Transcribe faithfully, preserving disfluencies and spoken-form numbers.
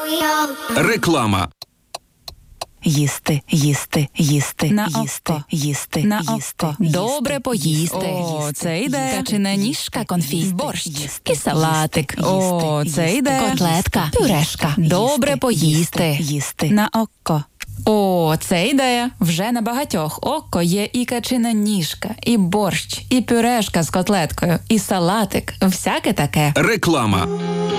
Реклама. Їсти, їсти, їсти, На їсти, око. їсти, На їсти, око. їсти, Добре поїсти. їсти, О, їсти, це йде. їсти, Качина їсти, ніжка, їсти, конфі, їсти, борщ. їсти, І салатик. їсти, О, їсти, це йде. котлетка, пюрешка. Добре їсти, поїсти. їсти. На око. О, це ідея. Вже на багатьох око є і качина ніжка, і борщ, і пюрешка з котлеткою, і салатик. Всяке таке. Реклама.